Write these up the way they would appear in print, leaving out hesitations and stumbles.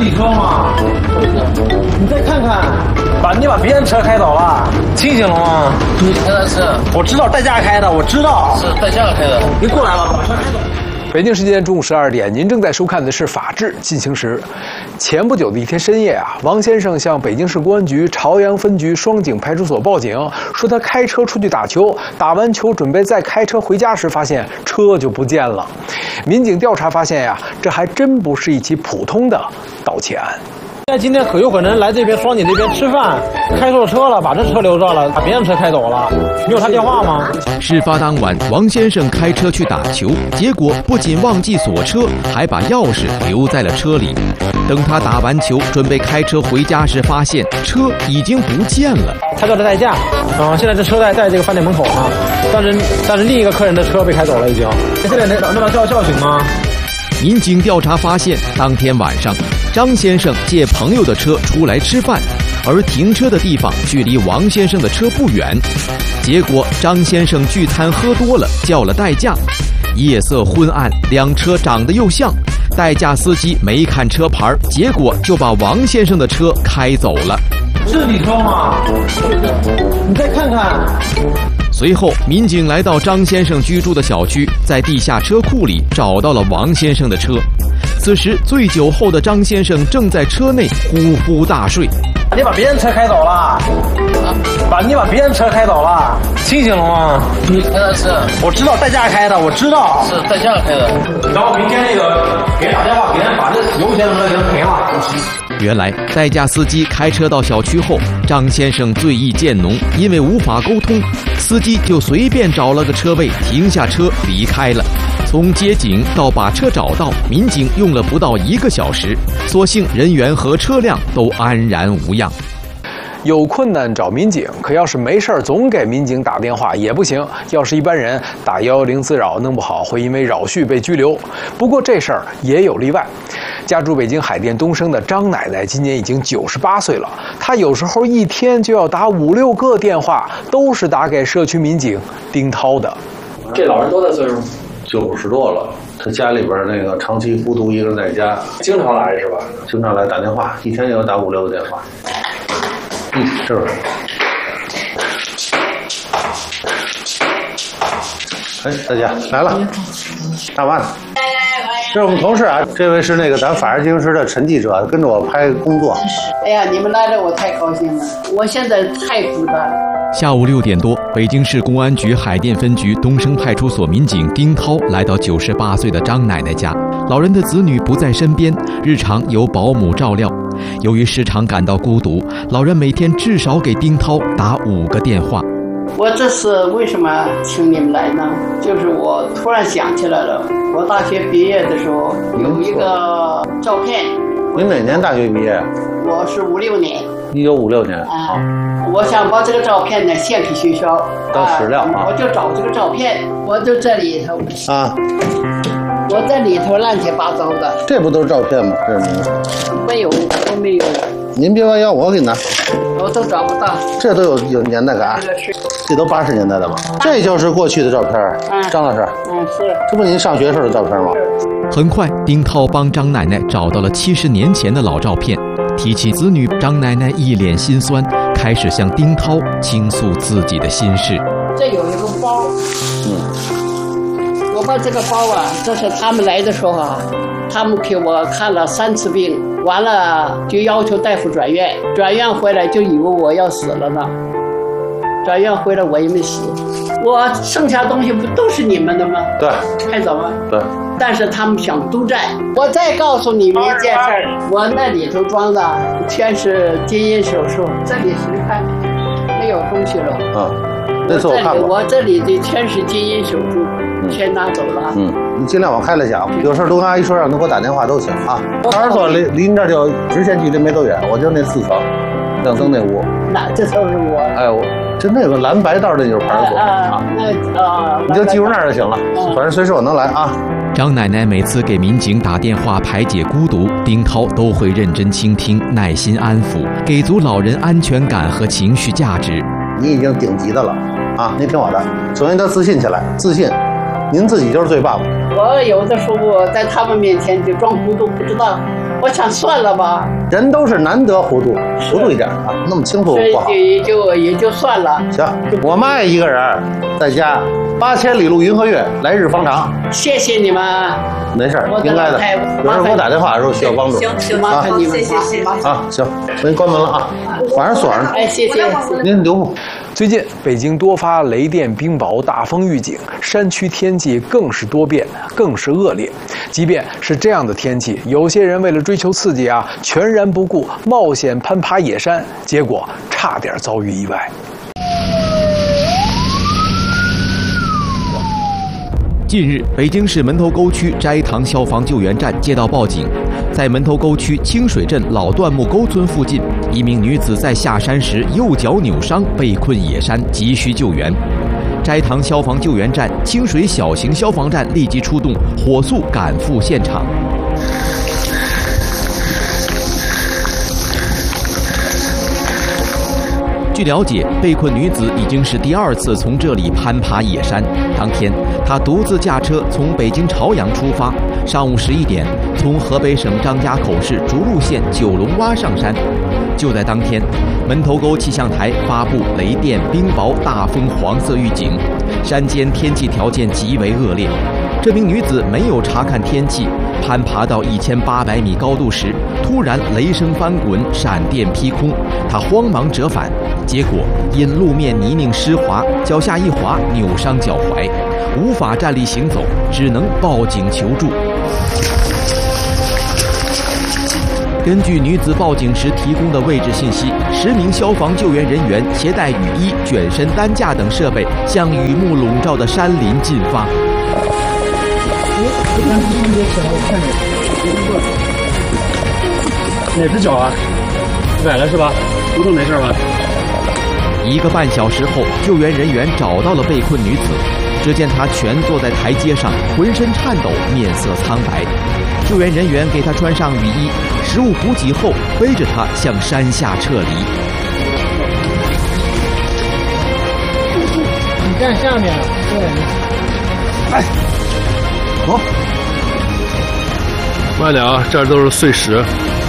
你车吗？你再看看，你把别人车开走了，清醒了吗？ 你开的是？ 我知道代驾开的，我知道是代驾开的。 你过来吧，把车开走。 北京时间中午12点，您正在收看的是《法治进行时》。前不久的一天深夜王先生向北京市公安局朝阳分局双井派出所报警，说他开车出去打球，打完球准备再开车回家时，发现车就不见了。民警调查发现这还真不是一起普通的盗窃案。 今天可有可能来这边双井这边吃饭，开错车了，把这车留着了，把别人车开走了。你有他电话吗？ 事发当晚，王先生开车去打球，结果不仅忘记锁车，还把钥匙留在了车里。等他打完球，准备开车回家时，发现车已经不见了。 他叫的代驾，现在这车在这个饭店门口呢，但是另一个客人的车被开走了已经。现在能把叫醒吗？ 民警调查发现，当天晚上，张先生借朋友的车出来吃饭，而停车的地方距离王先生的车不远。结果张先生聚餐喝多了，叫了代驾。夜色昏暗，两车长得又像，代驾司机没看车牌，结果就把王先生的车开走了。 是你车吗？你再看看。 随后，民警来到张先生居住的小区，在地下车库里找到了王先生的车。此时，醉酒后的张先生正在车内呼呼大睡。 你把别人车开走了，你把别人车开走了，清醒了吗？ 你开的是？ 我知道代驾开的，我知道是代驾开的。 然后明天给人打电话，给人把这油钱什么的给人赔了。 原来代驾司机开车到小区后，张先生醉意渐浓，因为无法沟通，司机就随便找了个车位停下车离开了。从接警到把车找到，民警用了不到1个小时，所幸人员和车辆都安然无恙。 有困难找民警，可要是没事总给民警打电话也不行。要是一般人打110自扰，弄不好会因为扰序被拘留。不过这事儿也有例外。家住北京海淀东升的张奶奶今年已经98岁了，她有时候一天就要打5、6个电话，都是打给社区民警丁涛的。 这老人多大岁数？90多了。他家里边那个长期孤独一个人在家，经常来是吧？经常来打电话，一天就要打5、6个电话。是不是？哎，大家来了，大腕子，这是我们同事这位是那个咱法制进行时的陈记者，跟着我拍工作。 哎呀，你们来了，我太高兴了，我现在太孤单了。 下午6点多，北京市公安局海淀分局东升派出所民警丁涛来到98岁的张奶奶家，老人的子女不在身边，日常由保姆照料。由于时常感到孤独，老人每天至少给丁涛打5个电话。 我这次为什么请你们来呢？就是我突然想起来了，我大学毕业的时候有一个照片。 您哪年大学毕业？ 我是56年。 1956年。 我想把这个照片呢献给学校当史料我就找这个照片，我就这里头我在里头乱七八糟的。 这不都是照片吗？这是您？ 没有，我没有。 您别弯腰，我给你拿。 我都找不到。 这都有年代感。这都80年代的吧？这就是过去的照片。张老师。 是。 这不您上学时候的照片吗？ 很快，丁涛帮张奶奶找到了70年前的老照片。提起子女，张奶奶一脸心酸，开始向丁涛倾诉自己的心事。 这有一个包。我把这个包这是他们来的时候他们给我看了3次病，完了就要求大夫转院，转院回来就以为我要死了呢。转院回来我也没死，我剩下东西不都是你们的吗？ 对， 开走吗？ 对。 但是他们想督战。我再告诉你们一件事儿，我那里头装的全是基因手术，这里是看没有东西了。 那次我看过。 我这里的全是基因手术，全拿走了。 你尽量往开了讲，有事都跟阿姨说，让她给我打电话都行啊。派出所离您这就直线距离没多远，我就那4层，2层那屋。 那这都是我。 哎，我就那个蓝白道那就是派出所你就记住那儿就行了，反正随时我能来啊。 张奶奶每次给民警打电话排解孤独，丁涛都会认真倾听，耐心安抚，给足老人安全感和情绪价值。 你已经顶级的了您听我的，首先他自信起来，自信，您自己就是最棒的。 我有的时候在他们面前就装糊涂，不知道我想算了吧。 人都是难得糊涂一点啊，那么清楚不好。 也就算了。 行，我妈也一个人在家，8000里路云和月，来日方长。 谢谢你们。 没事，应该的。有时候给我打电话的时候需要帮助。 行，麻烦你们，谢谢。 啊，行，我给你关门了啊，晚上锁上。 哎，谢谢。 您留步。 最近，北京多发雷电、冰雹、大风预警，山区天气更是多变，更是恶劣。即便是这样的天气，有些人为了追求刺激啊，全然不顾，冒险攀爬野山，结果差点遭遇意外。 近日，北京市门头沟区斋堂消防救援站接到报警，在门头沟区清水镇老段木沟村附近，一名女子在下山时右脚扭伤，被困野山，急需救援。斋堂消防救援站、清水小型消防站立即出动，火速赶赴现场。据了解，被困女子已经是第2次从这里攀爬野山。当天，她独自驾车从北京朝阳出发，上午11点从河北省张家口市涿鹿县九龙洼上山。就在当天，门头沟气象台发布雷电、冰雹、大风黄色预警，山间天气条件极为恶劣。这名女子没有查看天气，攀爬到1800米高度时，突然雷声翻滚，闪电劈空，她慌忙折返，结果因路面泥泞湿滑，脚下一滑，扭伤脚踝，无法站立行走，只能报警求助。根据女子报警时提供的位置信息，10名消防救援人员携带雨衣、卷身担架等设备，向雨幕笼罩的山林进发。 哪只脚啊？崴了是吧？骨头没事吧 ？1个半小时后，救援人员找到了被困女子。只见她蜷坐在台阶上，浑身颤抖，面色苍白。救援人员给她穿上雨衣，食物补给后，背着她向山下撤离。 你站下面，对。 哎，走。 慢点啊，这儿都是碎石。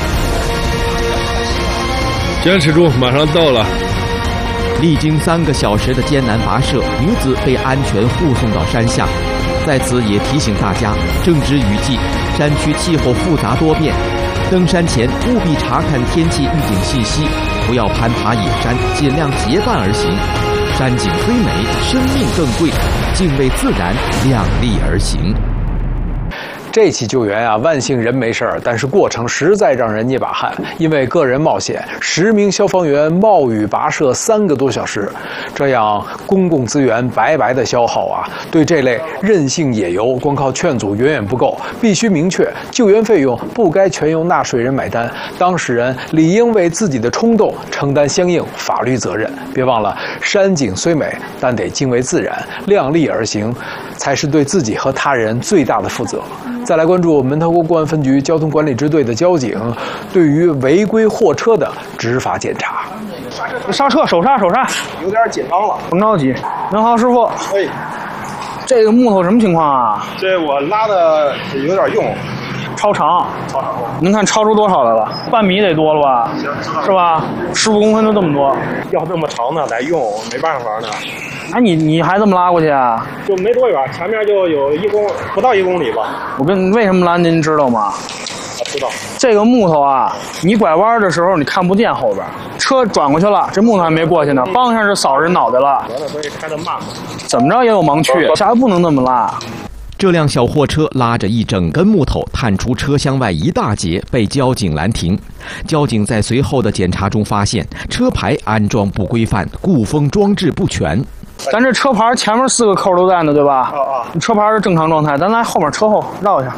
坚持住，马上到了。 历经3个小时的艰难跋涉，女子被安全护送到山下。在此也提醒大家，正值雨季，山区气候复杂多变，登山前务必查看天气预警信息，不要攀爬野山，尽量结伴而行。山景虽美，生命更贵，敬畏自然，量力而行。 这起救援啊，万幸人没事儿，但是过程实在让人捏把汗。因为个人冒险，10名消防员冒雨跋涉3个多小时，这样公共资源白白的消耗啊！对这类任性野游，光靠劝阻远远不够，必须明确，救援费用不该全由纳税人买单，当事人理应为自己的冲动承担相应法律责任。别忘了，山景虽美，但得敬畏自然，量力而行，才是对自己和他人最大的负责。再来关注门头沟公安分局交通管理支队的交警对于违规货车的执法检查。 刹车，手刹， 有点紧张了， 甭着急。您好，师傅。 哎， 这个木头什么情况啊？ 这我拉的有点用， 超长。您看超出多少来了？半米得多了吧？是吧？15公分就这么多。 要这么长呢，得用，没办法呢。 那你还这么拉过去啊？ 就没多远，前面就有不到1公里吧。 我为什么拦您知道吗？ 知道。 这个木头啊，你拐弯的时候你看不见后边，车转过去了，这木头还没过去呢，帮一下就扫人脑袋了。 所以开得慢。 怎么着也有盲区，下回不能那么拉。 这辆小货车拉着一整根木头，探出车厢外一大截，被交警拦停。交警在随后的检查中发现，车牌安装不规范，固封装置不全。 咱这车牌前面4个扣都在呢，对吧？车牌是正常状态，咱来后面车后绕一下。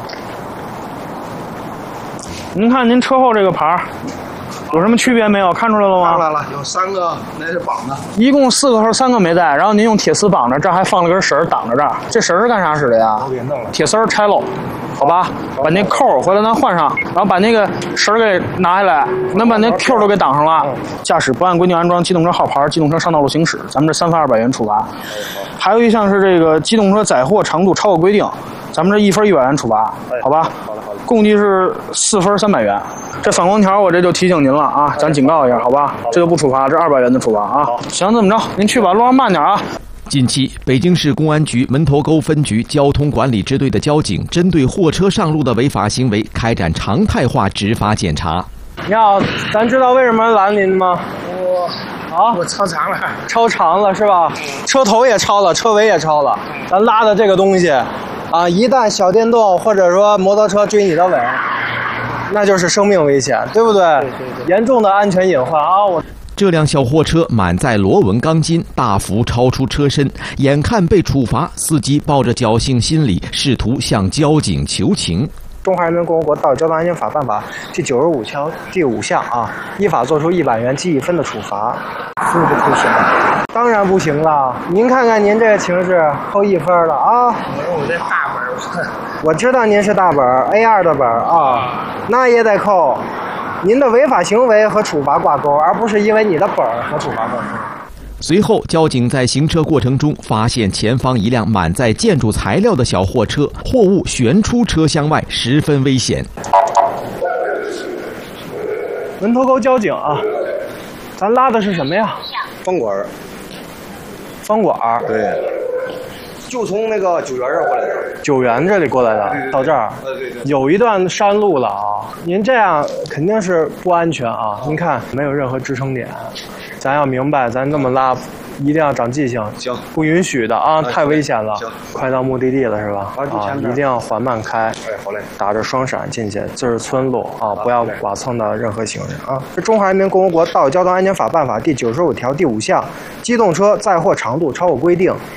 您看您车后这个牌有什么区别没有？看出来了吗？ 看出来了，有3个那是绑的， 一共4个和3个没带，然后您用铁丝绑着，这儿还放了根绳挡着这儿。这绳是干啥使的呀？铁丝拆喽，好吧？把那扣回来咱换上，然后把那个绳给拿下来，能把那 Q 都给挡上了。驾驶不按规定安装机动车号牌，机动车上道路行驶，咱们这3罚200元处罚。还有一项是这个机动车载货长度超过规定，咱们这1分100元处罚，好吧？ 共计是4分300元。这反光条我这就提醒您了啊，咱警告一下，好吧？这就不处罚，这200元的处罚啊。行，这么着，您去吧，路上慢点啊。 近期，北京市公安局门头沟分局交通管理支队的交警针对货车上路的违法行为开展常态化执法检查。 你好，咱知道为什么拦您吗？ 我超长了， 超长了是吧？车头也超了，车尾也超了。咱拉的这个东西，啊，一旦小电动或者说摩托车追你的尾，那就是生命危险，对不对？对，严重的安全隐患啊！ 这辆小货车满载螺纹钢筋，大幅超出车身，眼看被处罚，司机抱着侥幸心理，试图向交警求情。 中华人民共和国道路交通安全法办法第95条第5项啊，依法作出100元记1分的处罚，是不是不行？当然不行了。您看看您这个情势，扣1分了啊！ 我这大本， 我知道您是大本 A2 的本啊，那也得扣。您的违法行为和处罚挂钩，而不是因为你的本和处罚挂钩。 随后，交警在行车过程中发现前方一辆满载建筑材料的小货车，货物悬出车厢外，十分危险。 门头沟交警啊，咱拉的是什么呀？ 方管。 方管。 对。就从那个九元这儿过来的。 九元这里过来的，对到这儿。 对。 有一段山路了啊，您这样肯定是不安全啊！您看没有任何支撑点。咱要明白，咱这么拉，一定要长记性。 行， 不允许的啊，太危险了。 行， 快到目的地了是吧？啊，一定要缓慢开。 哎，好嘞。 打着双闪进去，这是村路啊，不要剐蹭到任何行人啊。是中华人民共和国道路交通安全法办法第95条第5项，机动车载货长度超过规定，